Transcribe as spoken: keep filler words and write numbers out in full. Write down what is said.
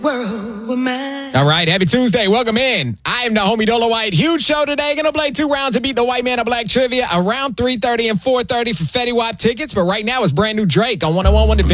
world were mine. All right, happy Tuesday. Welcome in. I am the homie Dolo White. Huge show today. Gonna play two rounds to beat the white man of black trivia around three thirty and four thirty for Fetty Wap tickets. But right now it's brand new Drake on one oh one one The